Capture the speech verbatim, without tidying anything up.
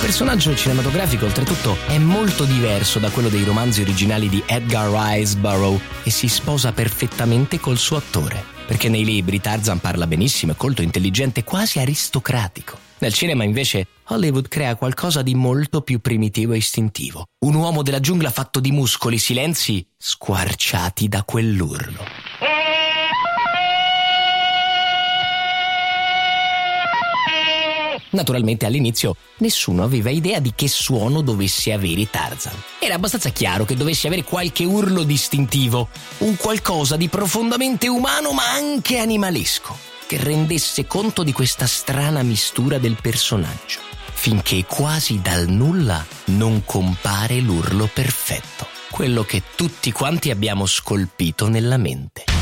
personaggio cinematografico, oltretutto, è molto diverso da quello dei romanzi originali di Edgar Rice Burroughs e si sposa perfettamente col suo attore, perché nei libri Tarzan parla benissimo, è colto, intelligente, quasi aristocratico. Nel cinema, invece, Hollywood crea qualcosa di molto più primitivo e istintivo. Un uomo della giungla fatto di muscoli, silenzi squarciati da quell'urlo. Naturalmente all'inizio nessuno aveva idea di che suono dovesse avere Tarzan. Era abbastanza chiaro che dovesse avere qualche urlo distintivo, un qualcosa di profondamente umano ma anche animalesco, che rendesse conto di questa strana mistura del personaggio, finché quasi dal nulla non compare l'urlo perfetto, quello che tutti quanti abbiamo scolpito nella mente.